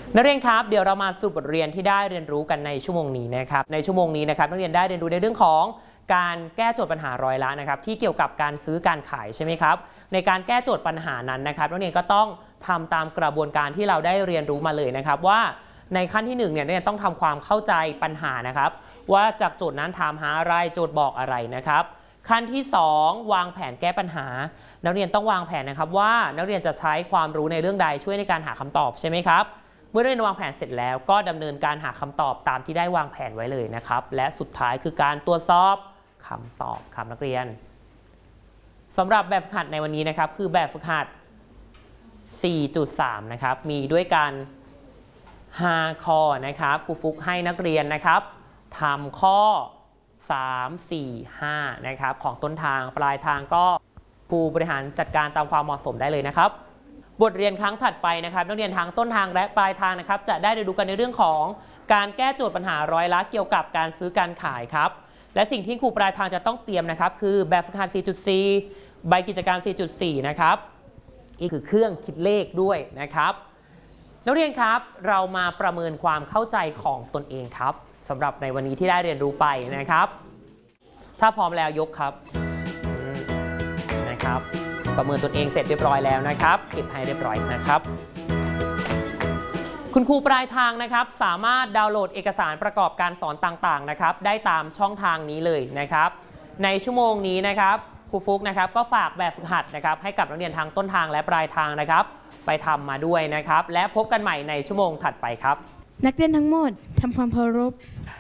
นักเรียนครับเดี๋ยวเรามาสรุปบทเรียนที่ได้เรียนรู้กันในชั่วโมงนี้นะครับในชั่วโมงนี้นะครับนักเรียนได้เรียนรู้ในเรื่องของการแก้โจทย์ปัญหาร้อยละนะครับที่เกี่ยวกับการซื้อการขายใช่ไหมครับในการแก้โจทย์ปัญหานั้นนะครับนักเรียนก็ต้องทำตามกระบวนการที่เราได้เรียนรู้มาเลยนะครับว่าในขั้นที่1เนี่ยนักเรียนต้องทำความเข้าใจปัญหานะครับว่าจากโจทย์นั้นถามหาอะไรโจทย์บอกอะไรนะครับขั้นที่2วางแผนแก้ปัญหานักเรียนต้องวางแผนนะครับว่านักเรียนจะใช้ความรู้ในเรื่องใดช่วยในการหาคำตอบใช่ไหมครับเมื่อเรียนวางแผนเสร็จแล้วก็ดำเนินการหาคำตอบตามที่ได้วางแผนไว้เลยนะครับและสุดท้ายคือการตรวจสอบคำตอบครับนักเรียนสำหรับแบบฝึกหัดในวันนี้นะครับคือแบบฝึกหัด 4.3 นะครับมีด้วยกัน5 ข้อนะครับครูฟุกให้นักเรียนนะครับทำข้อ3 4 5นะครับของต้นทางปลายทางก็ผู้บริหารจัดการตามความเหมาะสมได้เลยนะครับบทเรียนครั้งถัดไปนะครับนักเรียนทั้งต้นทางและปลายทางนะครับจะได้เรียนรู้กันในเรื่องของการแก้โจทย์ปัญหาร้อยละเกี่ยวกับการซื้อการขายครับและสิ่งที่ครูปลายทางจะต้องเตรียมนะครับคือแบบฝึกหัด 4.4 ใบกิจการ 4.4 นะครับนี่คือเครื่องคิดเลขด้วยนะครับนักเรียนครับเรามาประเมินความเข้าใจของตนเองครับสำหรับในวันนี้ที่ได้เรียนรู้ไปนะครับถ้าพร้อมแล้วยกครับนะครับประเมินตนเองเสร็จเรียบร้อยแล้วนะครับเก็บให้เรียบร้อยนะครับคุณครูปลายทางนะครับสามารถดาวน์โหลดเอกสารประกอบการสอนต่างๆนะครับได้ตามช่องทางนี้เลยนะครับในชั่วโมงนี้นะครับครูฟุกนะครับก็ฝากแบบฝึกหัดนะครับให้กับนักเรียนทางต้นทางและปลายทางนะครับไปทำมาด้วยนะครับและพบกันใหม่ในชั่วโมงถัดไปครับนักเรียนทั้งหมดทำความเคารพ